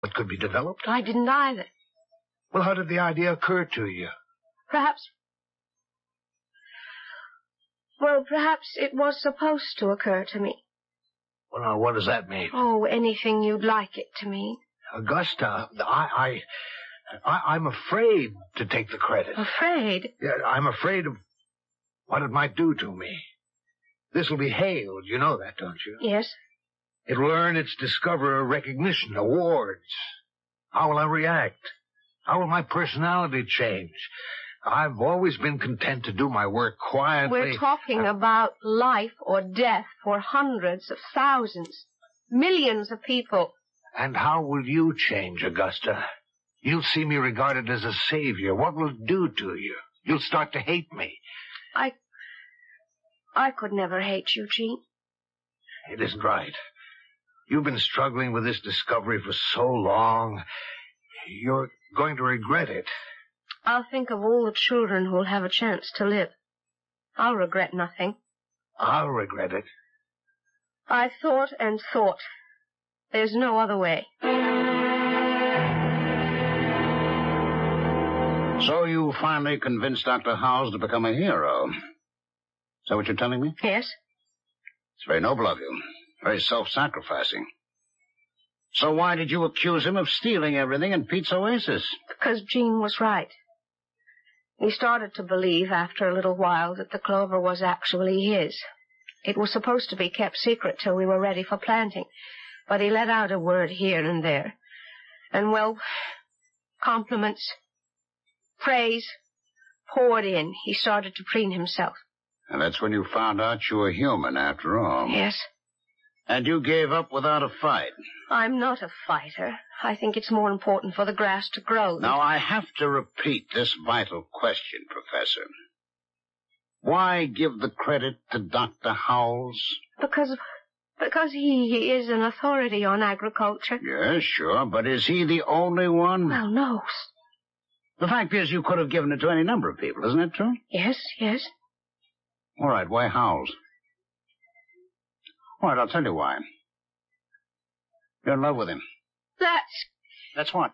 what could be developed? I didn't either. Well, how did the idea occur to you? Perhaps it was supposed to occur to me. Well, now, what does that mean? Oh, anything you'd like it to mean. Augusta, I'm afraid to take the credit. Afraid? Yeah, I'm afraid of what it might do to me. This will be hailed. You know that, don't you? Yes. It will earn its discoverer recognition, awards. How will I react? How will my personality change? I've always been content to do my work quietly. We're talking about life or death for hundreds of thousands, millions of people. And how will you change, Augusta? You'll see me regarded as a savior. What will it do to you? You'll start to hate me. I could never hate you, Gene. It isn't right. You've been struggling with this discovery for so long. You're going to regret it. I'll think of all the children who'll have a chance to live. I'll regret nothing. I'll regret it. I thought and thought. There's no other way. So you finally convinced Dr. Howells to become a hero. Is that what you're telling me? Yes. It's very noble of you. Very self-sacrificing. So why did you accuse him of stealing everything in Pete's Oasis? Because Gene was right. He started to believe after a little while that the clover was actually his. It was supposed to be kept secret till we were ready for planting, but he let out a word here and there. And, well, compliments, praise, poured in. He started to preen himself. And that's when you found out you were human, after all. Yes. And you gave up without a fight. I'm not a fighter. I think it's more important for the grass to grow. Now, I have to repeat this vital question, Professor. Why give the credit to Dr. Howells? Because he is an authority on agriculture. Yes, sure, but is he the only one? Well, no. The fact is, you could have given it to any number of people, isn't it true? Yes. All right, why Howells? All right, I'll tell you why. You're in love with him. That's what?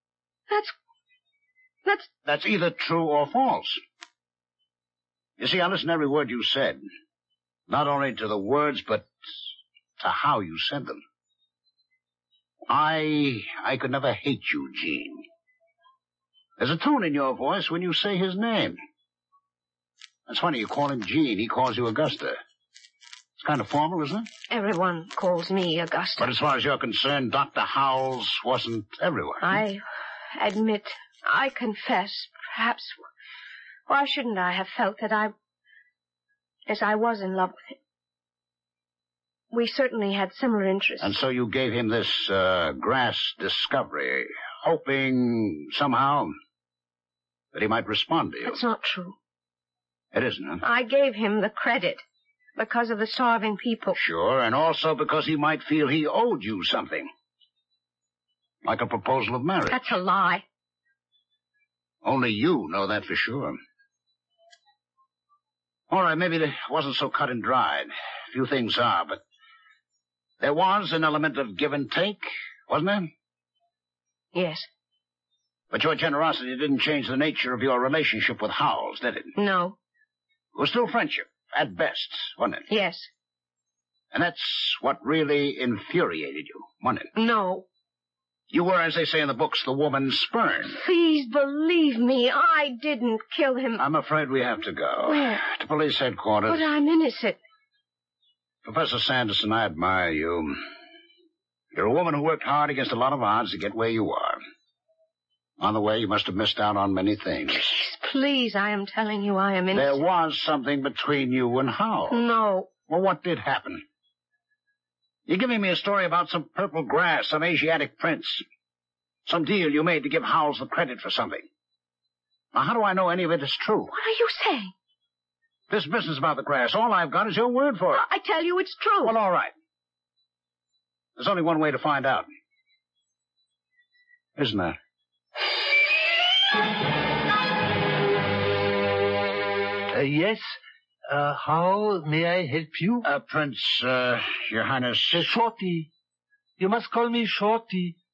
That's either true or false. You see, I listened to every word you said. Not only to the words, but to how you said them. I could never hate you, Gene. There's a tone in your voice when you say his name. That's funny, you call him Gene, he calls you Augusta. It's kind of formal, isn't it? Everyone calls me Augusta. But as far as you're concerned, Dr. Howells wasn't everyone. I admit, I confess, perhaps, why shouldn't I have felt that I was in love with him? We certainly had similar interests. And so you gave him this grass discovery, hoping somehow that he might respond to you. That's not true. It isn't, huh? I gave him the credit because of the starving people. Sure, and also because he might feel he owed you something. Like a proposal of marriage. That's a lie. Only you know that for sure. All right, maybe it wasn't so cut and dried. Few things are, but there was an element of give and take, wasn't there? Yes. But your generosity didn't change the nature of your relationship with Howells, did it? No. It was still friendship, at best, wasn't it? Yes. And that's what really infuriated you, wasn't it? No. You were, as they say in the books, the woman spurned. Please believe me, I didn't kill him. I'm afraid we have to go. Where? To police headquarters. But I'm innocent. Professor Sanderson, I admire you. You're a woman who worked hard against a lot of odds to get where you are. On the way, you must have missed out on many things. Please, I am telling you I am innocent. There was something between you and Howells. No. Well, what did happen? You're giving me a story about some purple grass, some Asiatic prince. Some deal you made to give Howells the credit for something. Now, how do I know any of it is true? What are you saying? This business about the grass, all I've got is your word for it. I tell you it's true. Well, all right. There's only one way to find out. Isn't there? Yes. How may I help you? Prince, Your Highness. Shorty. You must call me Shorty.